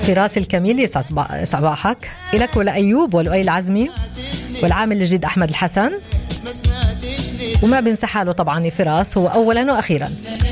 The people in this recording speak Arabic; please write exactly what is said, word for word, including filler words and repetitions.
فراس الكميل يسعد صباحك إلك ولأيوب ولؤي العزمي والعامل الجديد أحمد الحسن، وما بنسى حاله طبعا فراس هو أولا وأخيرا.